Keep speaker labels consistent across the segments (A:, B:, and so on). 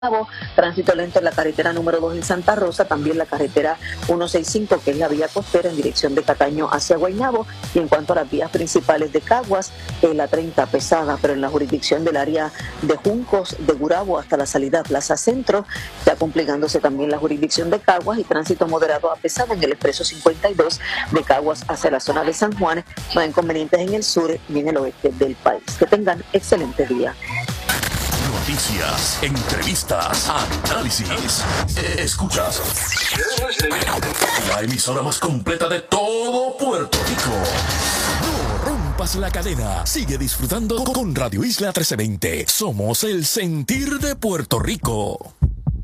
A: Tránsito lento en la carretera número 2 en Santa Rosa, también la carretera 165, que es la vía costera en dirección de Cataño hacia Guaynabo. Y en cuanto a las vías principales de Caguas, la 30 pesada, pero en la jurisdicción del área de Juncos, de Gurabo hasta la salida Plaza Centro, ya complicándose también la jurisdicción de Caguas, y tránsito moderado a pesado en el expreso 52 de Caguas hacia la zona de San Juan. No hay inconvenientes en el sur y en el oeste del país. Que tengan excelente día.
B: Noticias, entrevistas, análisis. Escuchas la emisora más completa de todo Puerto Rico. No rompas la cadena. Sigue disfrutando con Radio Isla 1320. Somos el sentir de Puerto Rico.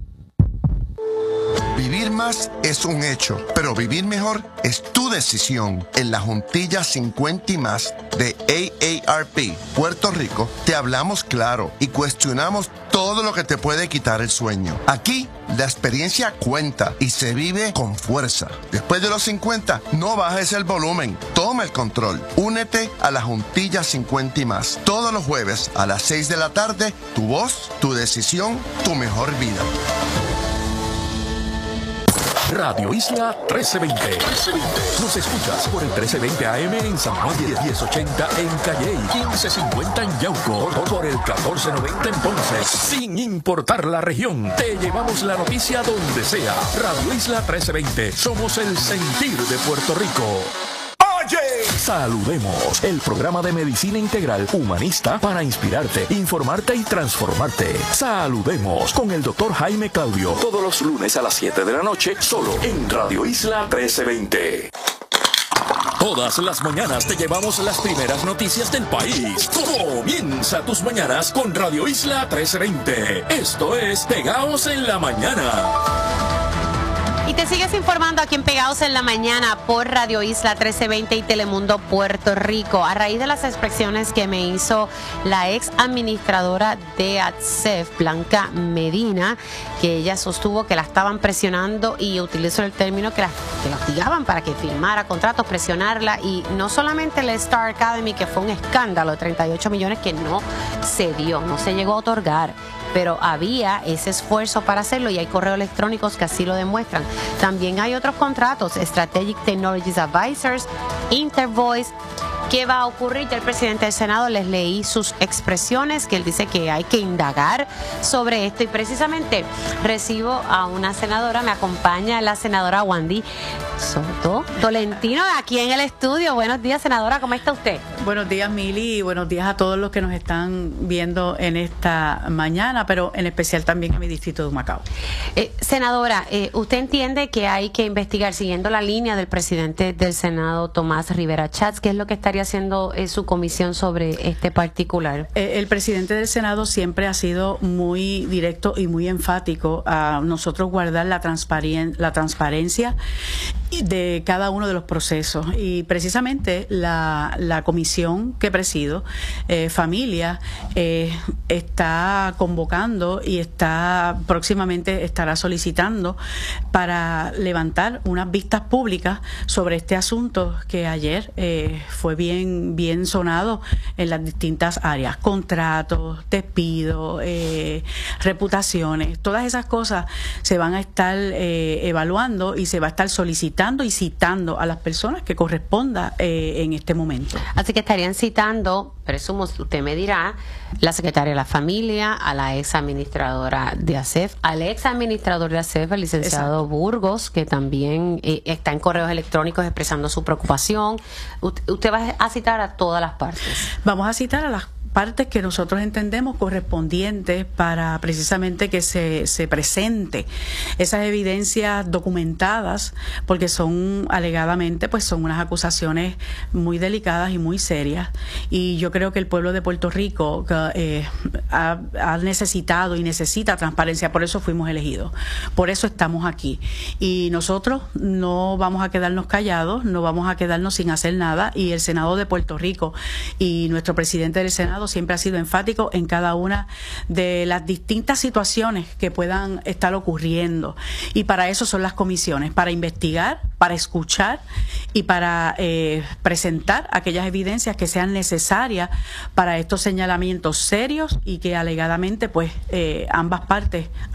C: Vivir más es un hecho, pero vivir mejor es tu decisión. En la Juntilla 50 y más de AARP Puerto Rico te hablamos claro y cuestionamos todo lo que te puede quitar el sueño. Aquí la experiencia cuenta y se vive con fuerza. Después de los 50, no bajes el volumen, toma el control. Únete a la Juntilla 50 y más. Todos los jueves a las 6 de la tarde, tu voz, tu decisión, tu mejor vida.
B: Radio Isla 1320. Nos escuchas por el 1320 AM en San Juan, 1080 en Calley, 1550 en Yauco, por el 1490 en Ponce. Sin importar la región, te llevamos la noticia donde sea. Radio Isla 1320. Somos el sentir de Puerto Rico. Saludemos, el programa de medicina integral humanista para inspirarte, informarte y transformarte. Saludemos con el Dr. Jaime Claudio, todos los lunes a las 7 de la noche, solo en Radio Isla 1320. Todas las mañanas te llevamos las primeras noticias del país. Comienza tus mañanas con Radio Isla 1320. Esto es Pegaos en la Mañana.
D: Y te sigues informando aquí en Pegados en la Mañana por Radio Isla 1320 y Telemundo Puerto Rico. A raíz de las expresiones que me hizo la ex administradora de ATSEF, Blanca Medina, que ella sostuvo que la estaban presionando, y utilizó el término que la hostigaban para que firmara contratos, presionarla, y no solamente el Star Academy, que fue un escándalo de 38 millones que no se dio, no se llegó a otorgar, pero había ese esfuerzo para hacerlo y hay correos electrónicos que así lo demuestran. También hay otros contratos, Strategic Technologies Advisors, Intervoice. ¿Qué va a ocurrir? Ya el presidente del Senado, les leí sus expresiones, que él dice que hay que indagar sobre esto, y precisamente recibo a una senadora, me acompaña la senadora Wandy Soto Tolentino aquí en el estudio. Buenos días, senadora, ¿cómo está usted?
E: Buenos días, Mili, y buenos días a todos los que nos están viendo en esta mañana, pero en especial también a mi distrito de Humacao.
D: Senadora, ¿usted entiende que hay que investigar, siguiendo la línea del presidente del Senado, Tomás Rivera Chats, qué es lo que estaría haciendo su comisión sobre este particular?
E: El presidente del Senado siempre ha sido muy directo y muy enfático a nosotros guardar la transparencia de cada uno de los procesos, y precisamente la comisión que presido, Familia, está convocando y próximamente estará solicitando para levantar unas vistas públicas sobre este asunto que ayer fue bien sonado en las distintas áreas: contratos, despidos, reputaciones. Todas esas cosas se van a estar evaluando y se va a estar solicitando y citando a las personas que corresponda en este momento.
D: Así que estarían citando, presumo, usted me dirá, la secretaria de la Familia, a la ex administradora de ASEF, al ex administrador de ASEF, el licenciado Exacto. Burgos, que también está en correos electrónicos expresando su preocupación. Usted va a citar a todas las partes.
E: Vamos a citar a las partes que nosotros entendemos correspondientes para precisamente que se presente esas evidencias documentadas, porque son alegadamente, pues son unas acusaciones muy delicadas y muy serias, y yo creo que el pueblo de Puerto Rico ha necesitado y necesita transparencia. Por eso fuimos elegidos, por eso estamos aquí, y nosotros no vamos a quedarnos callados, no vamos a quedarnos sin hacer nada, y el Senado de Puerto Rico y nuestro presidente del Senado Senado siempre ha sido enfático en cada una de las distintas situaciones que puedan estar ocurriendo. Y para eso son las comisiones, para investigar, para escuchar y para presentar aquellas evidencias que sean necesarias para estos señalamientos serios y que alegadamente pues ambas partes